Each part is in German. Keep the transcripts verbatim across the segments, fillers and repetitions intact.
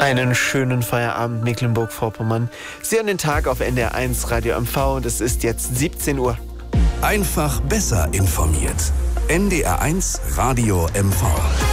Einen schönen Feierabend, Mecklenburg-Vorpommern. Sie hören den Tag auf N D R eins Radio M V und es ist jetzt siebzehn Uhr. Einfach besser informiert. N D R eins Radio M V.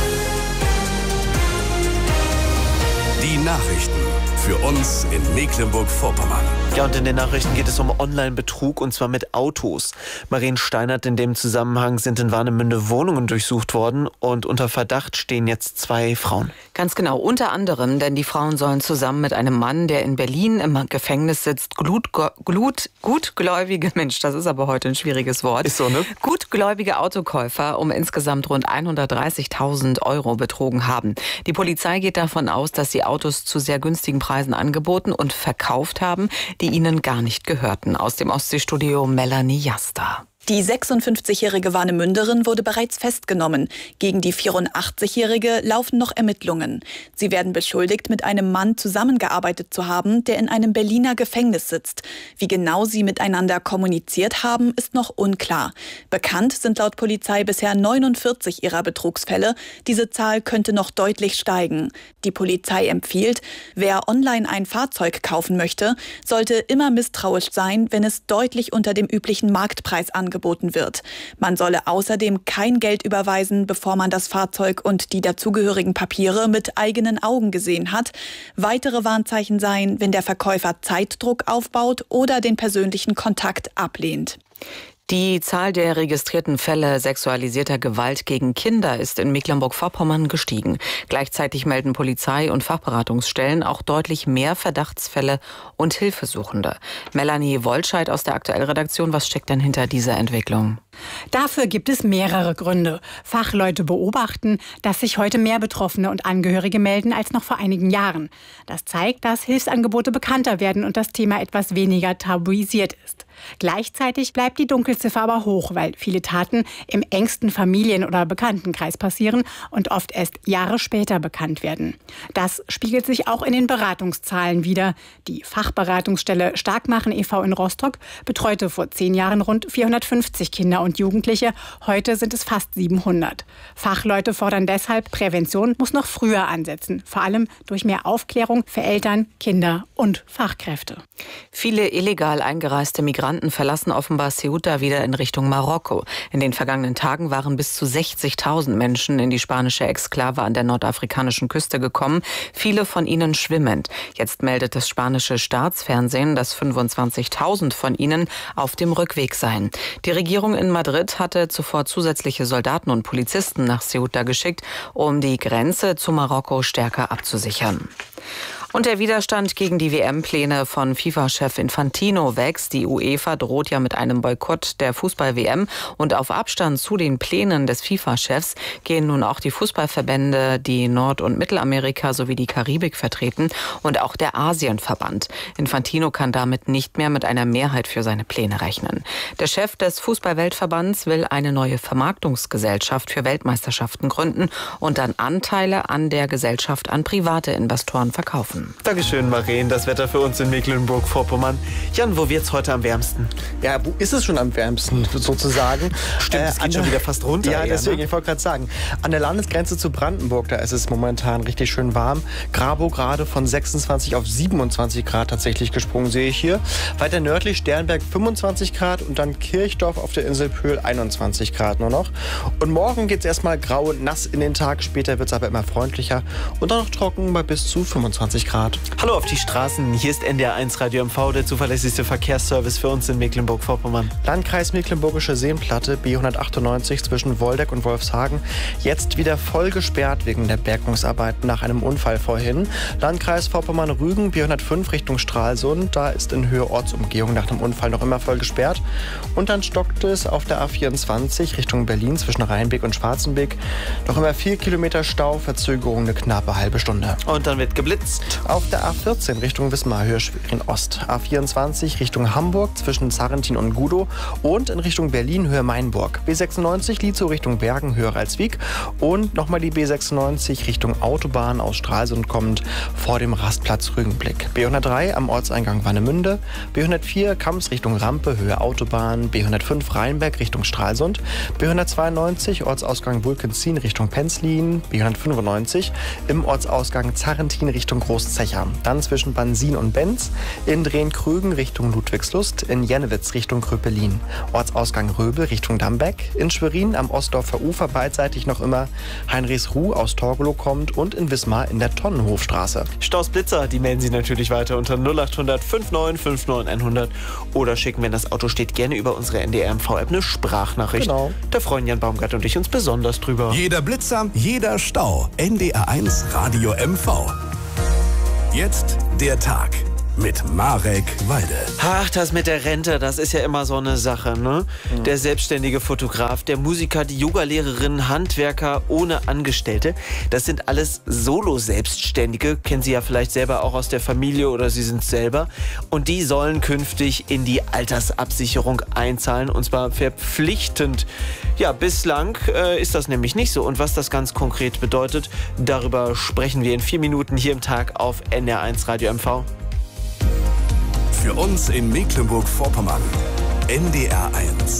Die Nachrichten für uns in Mecklenburg-Vorpommern. Ja, und in den Nachrichten geht es um Online-Betrug und zwar mit Autos. Marien Steinert, in dem Zusammenhang sind in Warnemünde Wohnungen durchsucht worden und unter Verdacht stehen jetzt zwei Frauen. Ganz genau, unter anderem, denn die Frauen sollen zusammen mit einem Mann, der in Berlin im Gefängnis sitzt, glut, glut, gutgläubige, Mensch, das ist aber heute ein schwieriges Wort, ist so, ne? Gutgläubige Autokäufer um insgesamt rund hundertdreißigtausend Euro betrogen haben. Die Polizei geht davon aus, dass sie Autos zu sehr günstigen Preisen angeboten und verkauft haben, die ihnen gar nicht gehörten. Aus dem Ostseestudio Melanie Jasta. Die sechsundfünfzigjährige Warnemünderin wurde bereits festgenommen. Gegen die vierundachtzigjährige laufen noch Ermittlungen. Sie werden beschuldigt, mit einem Mann zusammengearbeitet zu haben, der in einem Berliner Gefängnis sitzt. Wie genau sie miteinander kommuniziert haben, ist noch unklar. Bekannt sind laut Polizei bisher neunundvierzig ihrer Betrugsfälle. Diese Zahl könnte noch deutlich steigen. Die Polizei empfiehlt, wer online ein Fahrzeug kaufen möchte, sollte immer misstrauisch sein, wenn es deutlich unter dem üblichen Marktpreis angeboten wird. Man solle außerdem kein Geld überweisen, bevor man das Fahrzeug und die dazugehörigen Papiere mit eigenen Augen gesehen hat. Weitere Warnzeichen seien, wenn der Verkäufer Zeitdruck aufbaut oder den persönlichen Kontakt ablehnt. Die Zahl der registrierten Fälle sexualisierter Gewalt gegen Kinder ist in Mecklenburg-Vorpommern gestiegen. Gleichzeitig melden Polizei und Fachberatungsstellen auch deutlich mehr Verdachtsfälle und Hilfesuchende. Melanie Wollscheid aus der Aktuellredaktion, was steckt denn hinter dieser Entwicklung? Dafür gibt es mehrere Gründe. Fachleute beobachten, dass sich heute mehr Betroffene und Angehörige melden als noch vor einigen Jahren. Das zeigt, dass Hilfsangebote bekannter werden und das Thema etwas weniger tabuisiert ist. Gleichzeitig bleibt die Dunkelziffer aber hoch, weil viele Taten im engsten Familien- oder Bekanntenkreis passieren und oft erst Jahre später bekannt werden. Das spiegelt sich auch in den Beratungszahlen wider. Die Fachberatungsstelle Starkmachen e V in Rostock betreute vor zehn Jahren rund vierhundertfünfzig Kinder und Jugendliche. Heute sind es fast siebenhundert. Fachleute fordern deshalb, Prävention muss noch früher ansetzen. Vor allem durch mehr Aufklärung für Eltern, Kinder und Fachkräfte. Viele illegal eingereiste Migranten verlassen offenbar Ceuta wieder in Richtung Marokko. In den vergangenen Tagen waren bis zu sechzigtausend Menschen in die spanische Exklave an der nordafrikanischen Küste gekommen, viele von ihnen schwimmend. Jetzt meldet das spanische Staatsfernsehen, dass fünfundzwanzigtausend von ihnen auf dem Rückweg seien. Die Regierung in Madrid hatte zuvor zusätzliche Soldaten und Polizisten nach Ceuta geschickt, um die Grenze zu Marokko stärker abzusichern. Und der Widerstand gegen die W M-Pläne von FIFA-Chef Infantino wächst. Die UEFA droht ja mit einem Boykott der Fußball-W M. Und auf Abstand zu den Plänen des FIFA-Chefs gehen nun auch die Fußballverbände, die Nord- und Mittelamerika sowie die Karibik vertreten und auch der Asienverband. Infantino kann damit nicht mehr mit einer Mehrheit für seine Pläne rechnen. Der Chef des Fußball-Weltverbands will eine neue Vermarktungsgesellschaft für Weltmeisterschaften gründen und dann Anteile an der Gesellschaft an private Investoren verkaufen. Dankeschön, Marien. Das Wetter für uns in Mecklenburg-Vorpommern. Jan, wo wird's heute am wärmsten? Ja, wo ist es schon am wärmsten, sozusagen? Stimmt, es äh, geht schon wieder fast runter. Ja, eher, deswegen, ne? Ich wollte gerade sagen, an der Landesgrenze zu Brandenburg, da ist es momentan richtig schön warm. Grabow gerade von sechsundzwanzig auf siebenundzwanzig Grad tatsächlich gesprungen, sehe ich hier. Weiter nördlich Sternberg fünfundzwanzig Grad und dann Kirchdorf auf der Insel Pöhl einundzwanzig Grad nur noch. Und morgen geht es erstmal grau und nass in den Tag, später wird es aber immer freundlicher und dann noch trocken bei bis zu fünfundzwanzig Grad. Hallo auf die Straßen, hier ist N D R eins Radio M V, der zuverlässigste Verkehrsservice für uns in Mecklenburg-Vorpommern. Landkreis Mecklenburgische Seenplatte, B hundertachtundneunzig zwischen Woldeck und Wolfshagen, jetzt wieder voll gesperrt wegen der Bergungsarbeiten nach einem Unfall vorhin. Landkreis Vorpommern-Rügen, B hundertfünf Richtung Stralsund, da ist in Höhe Ortsumgehung nach dem Unfall noch immer voll gesperrt. Und dann stockt es auf der A vierundzwanzig Richtung Berlin zwischen Rheinbeek und Schwarzenbeek. Noch immer vier Kilometer Stau, Verzögerung eine knappe halbe Stunde. Und dann wird geblitzt. Auf der A vierzehn Richtung Wismar, Höhe Schwerin Ost. A vierundzwanzig Richtung Hamburg zwischen Zarrentin und Gudow und in Richtung Berlin, Höhe Mainburg. B sechsundneunzig Lietzow Richtung Bergen, Höhe Ralswiek. Und nochmal die B sechsundneunzig Richtung Autobahn aus Stralsund kommend vor dem Rastplatz Rügenblick. B hundertdrei am Ortseingang Warnemünde. B hundertvier Kamms Richtung Rampe, Höhe Autobahn. B hundertfünf Rheinberg Richtung Stralsund. B hundertzweiundneunzig Ortsausgang Wulkenzien Richtung Penzlin. B hundertfünfundneunzig im Ortsausgang Zarrentin Richtung Großzechar. Dann zwischen Bansin und Benz, in Drehn-Krügen Richtung Ludwigslust, in Jennewitz Richtung Kröpelin. Ortsausgang Röbel Richtung Dambeck, in Schwerin am Ostdorfer Ufer beidseitig noch immer Heinrichsruh aus Torgelow kommt und in Wismar in der Tonnenhofstraße. Staus Blitzer, die melden Sie natürlich weiter unter null acht hundert fünfundneunzig neunundfünfzig hundert oder schicken, wenn das Auto steht, gerne über unsere N D R M V-App eine Sprachnachricht. Genau. Da freuen Jan Baumgart und ich uns besonders drüber. Jeder Blitzer, jeder Stau. N D R eins Radio M V. Jetzt der Tag mit Marek Walde. Ach, das mit der Rente, das ist ja immer so eine Sache, ne? Mhm. Der selbstständige Fotograf, der Musiker, die Yogalehrerin, Handwerker ohne Angestellte, das sind alles Solo-Selbstständige, kennen Sie ja vielleicht selber auch aus der Familie oder Sie sind selber. Und die sollen künftig in die Altersabsicherung einzahlen und zwar verpflichtend. Ja, bislang äh, ist das nämlich nicht so. Und was das ganz konkret bedeutet, darüber sprechen wir in vier Minuten hier im Tag auf N D R eins Radio M V. Für uns in Mecklenburg-Vorpommern. N D R eins.